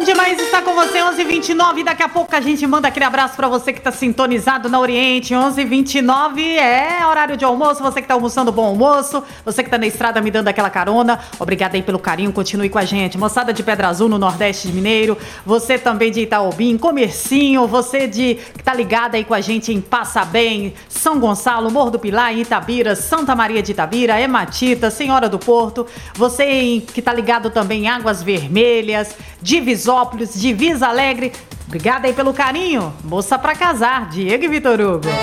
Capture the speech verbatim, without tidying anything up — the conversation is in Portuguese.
demais estar com você, onze e vinte e nove. Daqui a pouco a gente manda aquele abraço pra você que tá sintonizado na Oriente. Onze e vinte e nove é horário de almoço. Você que tá almoçando, bom almoço. Você que tá na estrada me dando aquela carona, obrigada aí pelo carinho, continue com a gente. Moçada de Pedra Azul, no Nordeste Mineiro. Você também de Itaobim, Comercinho. Você de que tá ligada aí com a gente em Passabem, São Gonçalo, Morro do Pilar, em Itabira, Santa Maria de Itabira, Hematita, Senhora do Porto. Você em, que tá ligado também em Águas Vermelhas, Divisópolis, Divisa Alegre. Obrigada aí pelo carinho. Moça pra casar, Diego e Vitor Hugo.